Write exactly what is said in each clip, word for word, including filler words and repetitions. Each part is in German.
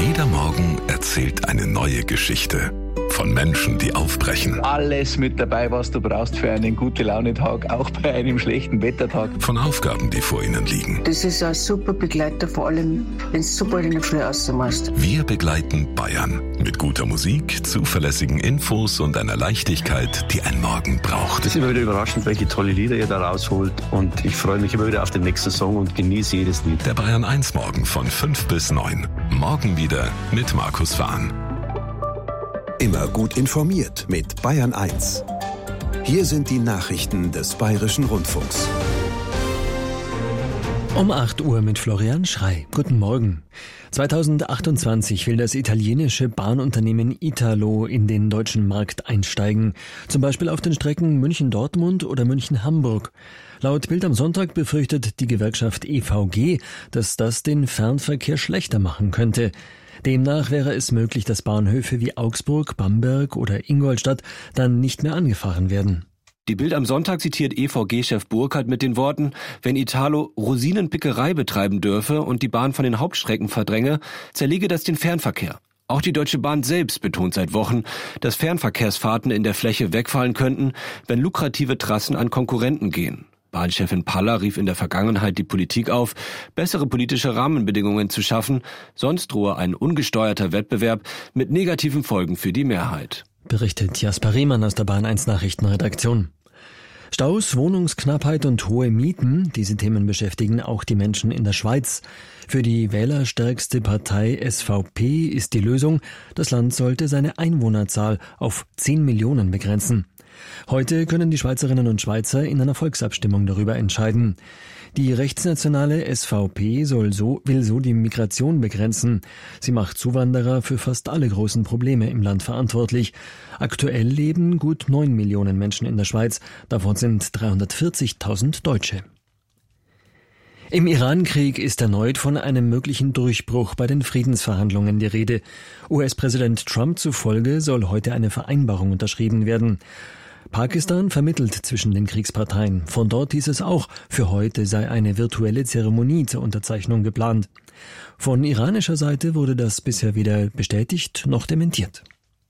Jeder Morgen erzählt eine neue Geschichte. Von Menschen, die aufbrechen. Alles mit dabei, was du brauchst für einen Gute-Laune-Tag, auch bei einem schlechten Wettertag. Von Aufgaben, die vor ihnen liegen. Das ist ein super Begleiter, vor allem, wenn du super in der Früh rausmachst. Wir begleiten Bayern mit guter Musik, zuverlässigen Infos und einer Leichtigkeit, die ein Morgen braucht. Es ist immer wieder überraschend, welche tolle Lieder ihr da rausholt. Und ich freue mich immer wieder auf den nächsten Song und genieße jedes Lied. Der Bayern eins Morgen von fünf bis neun. Morgen wieder mit Markus Fahn. Immer gut informiert mit Bayern eins. Hier sind die Nachrichten des Bayerischen Rundfunks. Um acht Uhr mit Florian Schrey. Guten Morgen. zweitausendachtundzwanzig will das italienische Bahnunternehmen Italo in den deutschen Markt einsteigen. Zum Beispiel auf den Strecken München-Dortmund oder München-Hamburg. Laut Bild am Sonntag befürchtet die Gewerkschaft E V G, dass das den Fernverkehr schlechter machen könnte. Demnach wäre es möglich, dass Bahnhöfe wie Augsburg, Bamberg oder Ingolstadt dann nicht mehr angefahren werden. Die Bild am Sonntag zitiert E V G-Chef Burkhardt mit den Worten, wenn Italo Rosinenpickerei betreiben dürfe und die Bahn von den Hauptstrecken verdränge, zerlege das den Fernverkehr. Auch die Deutsche Bahn selbst betont seit Wochen, dass Fernverkehrsfahrten in der Fläche wegfallen könnten, wenn lukrative Trassen an Konkurrenten gehen. Bahnchefin Paller rief in der Vergangenheit die Politik auf, bessere politische Rahmenbedingungen zu schaffen, sonst drohe ein ungesteuerter Wettbewerb mit negativen Folgen für die Mehrheit. Berichtet Jasper Riemann aus der Bayern eins Nachrichtenredaktion. Staus, Wohnungsknappheit und hohe Mieten, diese Themen beschäftigen auch die Menschen in der Schweiz. Für die wählerstärkste Partei S V P ist die Lösung, das Land sollte seine Einwohnerzahl auf zehn Millionen begrenzen. Heute können die Schweizerinnen und Schweizer in einer Volksabstimmung darüber entscheiden. Die rechtsnationale S V P soll so, will so die Migration begrenzen. Sie macht Zuwanderer für fast alle großen Probleme im Land verantwortlich. Aktuell leben gut neun Millionen Menschen in der Schweiz, davon sind dreihundertvierzigtausend Deutsche. Im Iran-Krieg ist erneut von einem möglichen Durchbruch bei den Friedensverhandlungen die Rede. U S-Präsident Trump zufolge soll heute eine Vereinbarung unterschrieben werden. Pakistan vermittelt zwischen den Kriegsparteien. Von dort hieß es auch, für heute sei eine virtuelle Zeremonie zur Unterzeichnung geplant. Von iranischer Seite wurde das bisher weder bestätigt noch dementiert.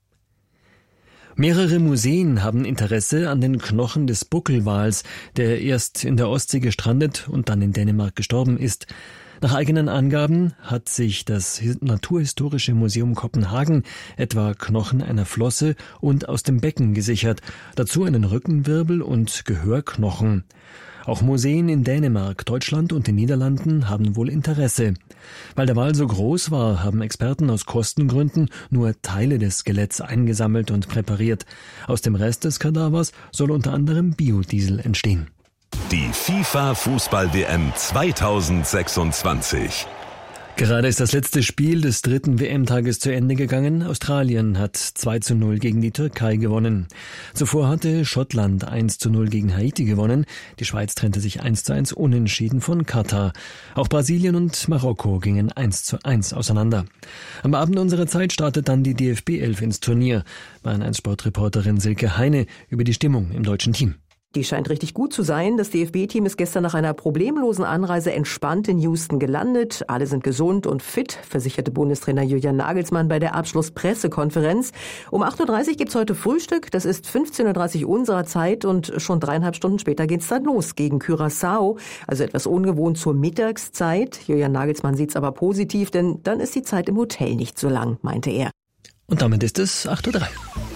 Mehrere Museen haben Interesse an den Knochen des Buckelwals, der erst in der Ostsee gestrandet und dann in Dänemark gestorben ist. Nach eigenen Angaben hat sich das Naturhistorische Museum Kopenhagen etwa Knochen einer Flosse und aus dem Becken gesichert, dazu einen Rückenwirbel und Gehörknochen. Auch Museen in Dänemark, Deutschland und den Niederlanden haben wohl Interesse. Weil der Wal so groß war, haben Experten aus Kostengründen nur Teile des Skeletts eingesammelt und präpariert. Aus dem Rest des Kadavers soll unter anderem Biodiesel entstehen. Die FIFA-Fußball-W M zweitausendsechsundzwanzig. Gerade ist das letzte Spiel des dritten W M-Tages zu Ende gegangen. Australien hat zwei zu null gegen die Türkei gewonnen. Zuvor hatte Schottland eins zu null gegen Haiti gewonnen. Die Schweiz trennte sich eins zu eins unentschieden von Katar. Auch Brasilien und Marokko gingen eins zu eins auseinander. Am Abend unserer Zeit startet dann die D F B elf ins Turnier. Bayern eins Sportreporterin Silke Heine über die Stimmung im deutschen Team. Die scheint richtig gut zu sein. Das D F B-Team ist gestern nach einer problemlosen Anreise entspannt in Houston gelandet. Alle sind gesund und fit, versicherte Bundestrainer Julian Nagelsmann bei der Abschlusspressekonferenz. Um acht Uhr dreißig gibt's heute Frühstück. Das ist fünfzehn Uhr dreißig unserer Zeit und schon dreieinhalb Stunden später geht's dann los gegen Curaçao. Also etwas ungewohnt zur Mittagszeit. Julian Nagelsmann sieht's aber positiv, denn dann ist die Zeit im Hotel nicht so lang, meinte er. Und damit ist es acht Uhr drei.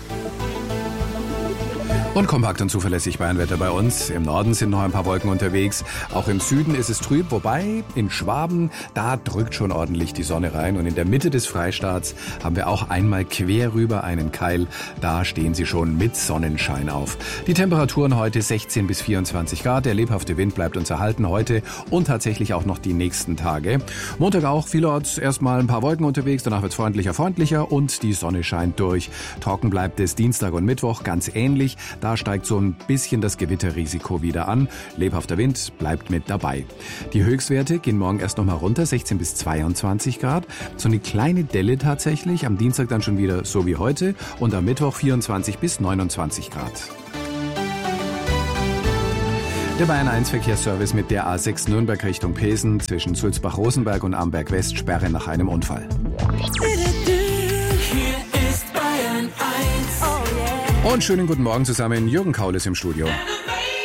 Und kompakt und zuverlässig Bayernwetter bei uns. Im Norden sind noch ein paar Wolken unterwegs. Auch im Süden ist es trüb, wobei in Schwaben, da drückt schon ordentlich die Sonne rein. Und in der Mitte des Freistaats haben wir auch einmal quer rüber einen Keil. Da stehen sie schon mit Sonnenschein auf. Die Temperaturen heute sechzehn bis vierundzwanzig Grad. Der lebhafte Wind bleibt uns erhalten heute und tatsächlich auch noch die nächsten Tage. Montag auch vielerorts erstmal ein paar Wolken unterwegs. Danach wird es freundlicher, freundlicher und die Sonne scheint durch. Trocken bleibt es Dienstag und Mittwoch ganz ähnlich. Da steigt so ein bisschen das Gewitterrisiko wieder an. Lebhafter Wind bleibt mit dabei. Die Höchstwerte gehen morgen erst noch mal runter, sechzehn bis zweiundzwanzig Grad. So eine kleine Delle tatsächlich. Am Dienstag dann schon wieder so wie heute. Und am Mittwoch vierundzwanzig bis neunundzwanzig Grad. Der Bayern eins Verkehrsservice mit der A sechs Nürnberg Richtung Pesen zwischen Sulzbach-Rosenberg und Amberg West Sperre nach einem Unfall. Hier ist Bayern eins. Und schönen guten Morgen zusammen. Jürgen Kaul ist im Studio.